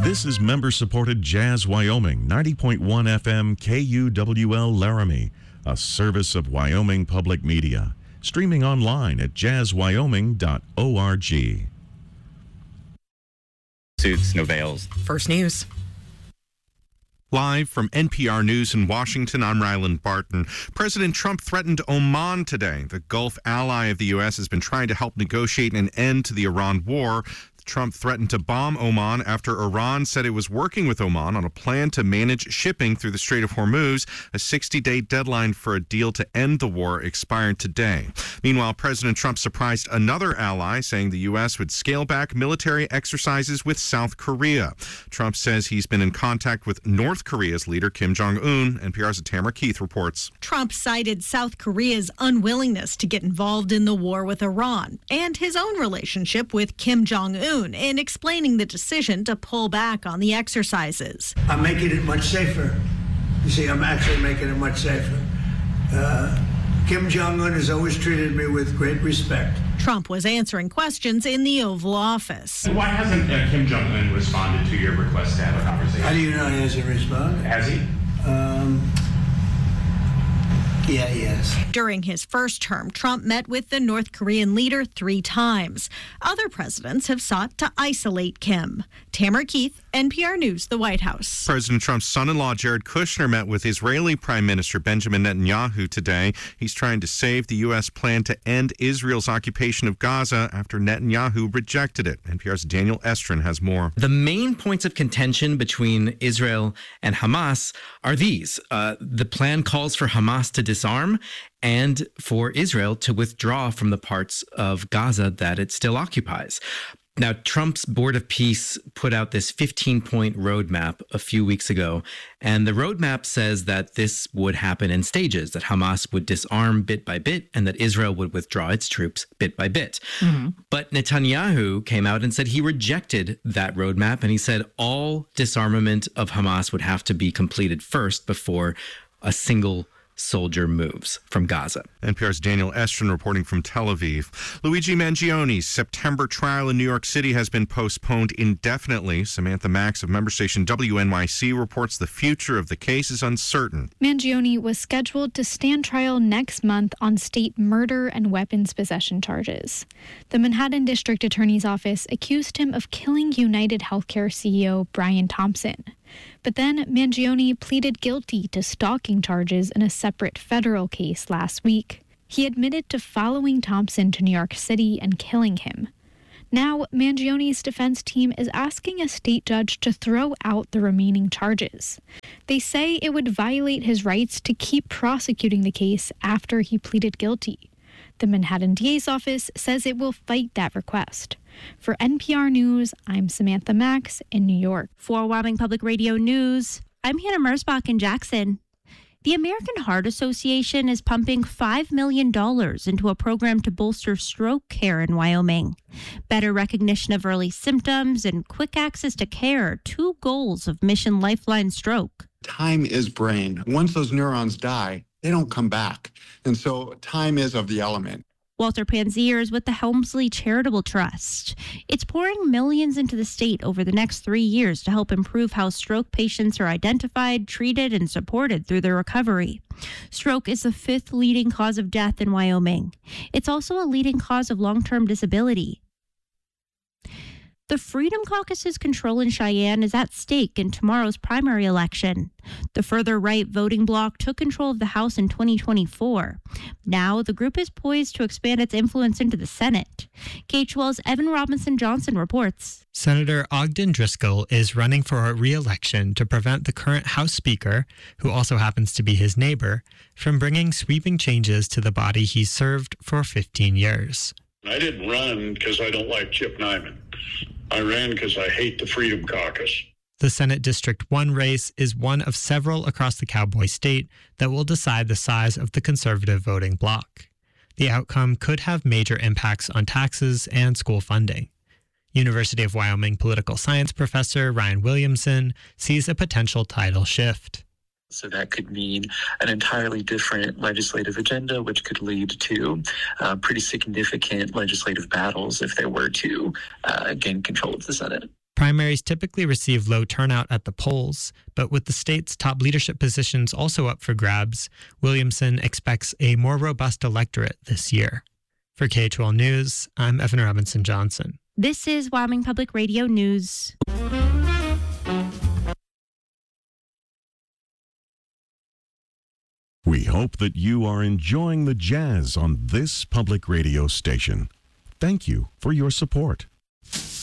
This is member-supported Jazz Wyoming, 90.1 FM KUWL Laramie, a service of Wyoming Public Media. Streaming online at jazzwyoming.org. Suits, no veils. First News. Live from NPR News in Washington, I'm Ryland Barton. President Trump threatened Oman today. The Gulf ally of the U.S. has been trying to help negotiate an end to the Iran war. Trump threatened to bomb Oman after Iran said it was working with Oman on a plan to manage shipping through the Strait of Hormuz. A 60-day deadline for a deal to end the war expired today. Meanwhile, President Trump surprised another ally, saying the U.S. would scale back military exercises with South Korea. Trump says he's been in contact with North Korea's leader, Kim Jong-un. NPR's Tamara Keith reports. Trump cited South Korea's unwillingness to get involved in the war with Iran and his own relationship with Kim Jong-un in explaining the decision to pull back on the exercises. I'm making it much safer. You see, I'm actually making it much safer. Kim Jong-un has always treated me with great respect. Trump was answering questions in the Oval Office. Why hasn't Kim Jong-un responded to your request to have a conversation? How do you know he hasn't responded? Has he? Yeah, he has. During his first term, Trump met with the North Korean leader 3 times. Other presidents have sought to isolate Kim. Tamara Keith, NPR News, the White House. President Trump's son-in-law, Jared Kushner, met with Israeli Prime Minister Benjamin Netanyahu today. He's trying to save the U.S. plan to end Israel's occupation of Gaza after Netanyahu rejected it. NPR's Daniel Estrin has more. The main points of contention between Israel and Hamas are these. The plan calls for Hamas to disarm and for Israel to withdraw from the parts of Gaza that it still occupies. Now, Trump's Board of Peace put out this 15-point roadmap a few weeks ago, and the roadmap says that this would happen in stages, that Hamas would disarm bit by bit and that Israel would withdraw its troops bit by bit. But Netanyahu came out and said he rejected that roadmap, and he said all disarmament of Hamas would have to be completed first before a single soldier moves from Gaza. NPR's Daniel Estrin reporting from Tel Aviv. Luigi Mangioni's September trial in New York City has been postponed indefinitely. Samantha Max of member station WNYC reports the future of the case is uncertain. Mangione was scheduled to stand trial next month on state murder and weapons possession charges. The Manhattan District Attorney's Office accused him of killing United Healthcare CEO Brian Thompson. But then Mangione pleaded guilty to stalking charges in a separate federal case last week. He admitted to following Thompson to New York City and killing him. Now, Mangione's defense team is asking a state judge to throw out the remaining charges. They say it would violate his rights to keep prosecuting the case after he pleaded guilty. The Manhattan DA's office says it will fight that request. For NPR News, I'm Samantha Max in New York. For Wyoming Public Radio News, I'm Hannah Mersbach in Jackson. The American Heart Association is pumping $5 million into a program to bolster stroke care in Wyoming. Better recognition of early symptoms and quick access to care are 2 goals of Mission Lifeline Stroke. Time is brain. Once those neurons die, they don't come back. And so time is of the element. Walter Panzier is with the Helmsley Charitable Trust. It's pouring millions into the state over the next 3 years to help improve how stroke patients are identified, treated, and supported through their recovery. Stroke is the 5th leading cause of death in Wyoming. It's also a leading cause of long-term disability. The Freedom Caucus's control in Cheyenne is at stake in tomorrow's primary election. The further right voting bloc took control of the House in 2024. Now, the group is poised to expand its influence into the Senate. KHOL's Evan Robinson Johnson reports. Senator Ogden Driscoll is running for a re-election to prevent the current House Speaker, who also happens to be his neighbor, from bringing sweeping changes to the body he's served for 15 years. I didn't run because I don't like Chip Nyman. I ran because I hate the Freedom Caucus. The Senate District 1 race is one of several across the Cowboy State that will decide the size of the conservative voting bloc. The outcome could have major impacts on taxes and school funding. University of Wyoming political science professor Ryan Williamson sees a potential tidal shift. So that could mean an entirely different legislative agenda, which could lead to pretty significant legislative battles if they were to gain control of the Senate. Primaries typically receive low turnout at the polls, but with the state's top leadership positions also up for grabs, Williamson expects a more robust electorate this year. For KHOL News, I'm Evan Robinson Johnson. This is Wyoming Public Radio News. We hope that you are enjoying the jazz on this public radio station. Thank you for your support.